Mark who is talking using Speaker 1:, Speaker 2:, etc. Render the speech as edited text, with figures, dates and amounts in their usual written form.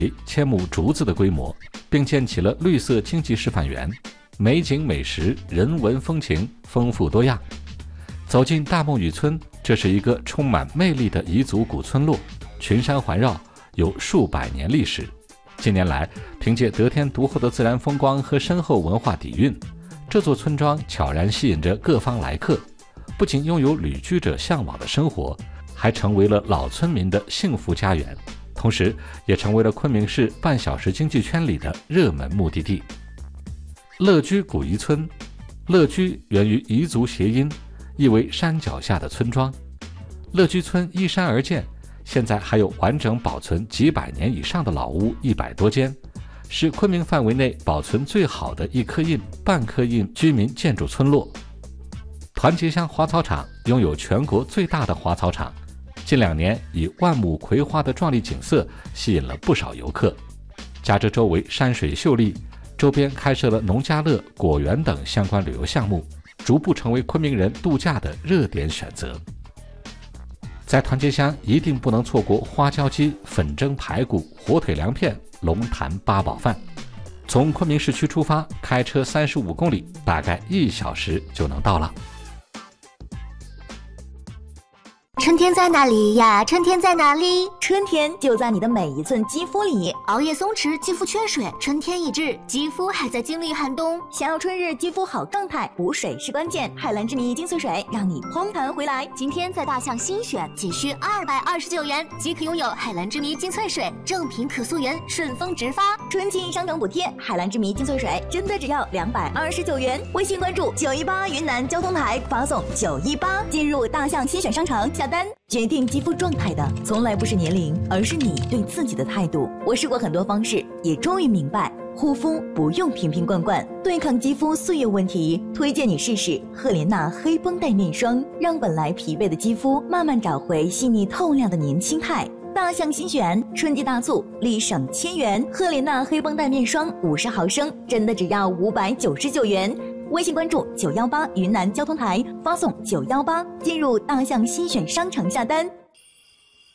Speaker 1: 1000亩竹子的规模，并建起了绿色经济示范园，美景美食、人文风情丰富多样。走进大梦雨村，这是一个充满魅力的彝族古村落，群山环绕，有数百年历史。近年来，凭借得天独厚的自然风光和深厚文化底蕴，这座村庄悄然吸引着各方来客，不仅拥有旅居者向往的生活，还成为了老村民的幸福家园，同时也成为了昆明市半小时经济圈里的热门目的地。乐居古彝村，乐居源于彝族谐音，意为山脚下的村庄。乐居村依山而建，现在还有完整保存几百年以上的老屋100多间，是昆明范围内保存最好的一颗印、半颗印居民建筑村落。团结乡花草场拥有全国最大的花草场，近2年以万亩葵花的壮丽景色吸引了不少游客。加之周围山水秀丽，周边开设了农家乐、果园等相关旅游项目，逐步成为昆明人度假的热点选择。在团结乡一定不能错过花椒鸡、粉蒸排骨、火腿凉片、龙潭八宝饭。从昆明市区出发，开车35公里，大概1小时就能到了。
Speaker 2: 春天在哪里呀？春天在哪里？
Speaker 3: 春天就在你的每一寸肌肤里。
Speaker 2: 熬夜松弛，肌肤缺水，春天一至，肌肤还在经历寒冬。
Speaker 3: 想要春日肌肤好状态，补水是关键。海蓝之谜精粹水让你嘭弹回来。
Speaker 2: 今天在大象新选，仅需229元即可拥有海蓝之谜精粹水，正品可溯源，顺丰直发。
Speaker 3: 春季商场补贴，海蓝之谜精粹水真的只要229元。微信关注918云南交通台，发送918进入大象新选商城下单。决定肌肤状态的从来不是年龄，而是你对自己的态度。我试过很多方式，也终于明白，护肤不用瓶瓶罐罐，对抗肌肤岁月问题，推荐你试试赫莲娜黑绷带面霜，让本来疲惫的肌肤慢慢找回细腻透亮的年轻态。大象新选春季大促，立省1000元，赫莲娜黑绷带面霜50毫升，真的只要599元。微信关注918云南交通台，发送918进入大象新选商城下单。